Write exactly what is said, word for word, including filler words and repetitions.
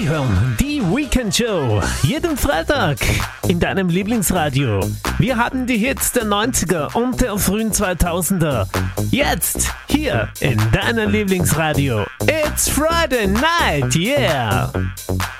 hören die Weekend Show jeden Freitag in deinem Lieblingsradio. Wir haben die Hits der neunziger und der frühen zweitausender. Jetzt hier in deinem Lieblingsradio. It's Friday night, yeah!